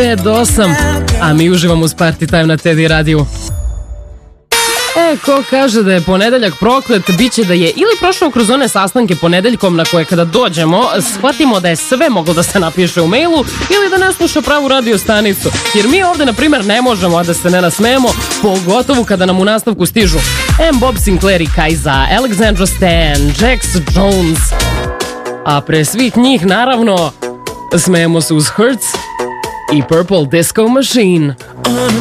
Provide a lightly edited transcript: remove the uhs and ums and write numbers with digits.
5 do 8, a mi uživamo uz Party Time na Teddy radiju. Ko kaže da je ponedeljak proklet, bit će da je ili prošao kroz one sastanke ponedeljkom na koje kada dođemo shvatimo da je sve moglo da se napiše u mailu ili da ne sluša pravu radio stanicu. Jer mi ovde, na primjer, ne možemo a da se ne nasmejemo, pogotovo kada nam u nastavku stižu Bob Sinclair i Kaiza, Alexandra Stan, Jax Jones. A pre svih njih, naravno, smejemo se uz Hurts i Purple Disco Machine.